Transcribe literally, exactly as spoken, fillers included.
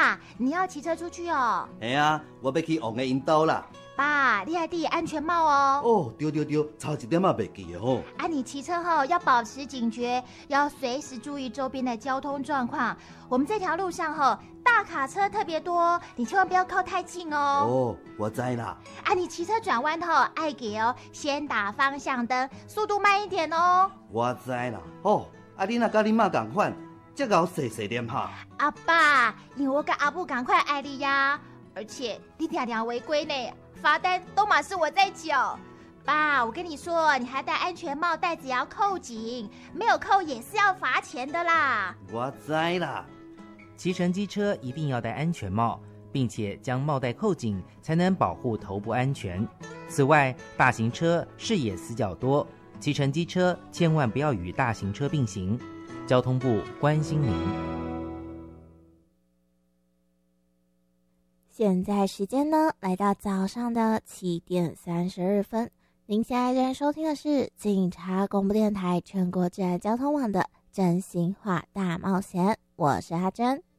爸，你要骑车出去哦？ 嘿啊，我要去王的引导啦。 爸，你还戴安全帽哦。 哦，对对对，差一点也袂记的吼。 啊，你骑车后要保持警觉，要随时注意周边的交通状况。我们这条路上吼，大卡车特别多，你千万不要靠太近哦。 哦，我知啦。 啊，你骑车转弯后爱给哦，先打方向灯，速度慢一点哦。 我知啦。哦，啊，你若甲你妈同款，这个细细念哈。 阿爸，因为我跟阿布赶快爱你呀，而且你常常违规呢。罚单都马是我在缴，爸，我跟你说，你还戴安全帽，带子也要扣紧，没有扣也是要罚钱的啦。 我知啦。 骑乘机车一定要戴安全帽，并且将帽带扣紧，才能保护头部安全。此外，大型车视野死角多，骑乘机车千万不要与大型车并行。交通部关心您。 现在时间呢，来到早上的七点三十二分。您现在正收听的是警察广播电台全国治安交通网的真心话大冒险，我是阿珍。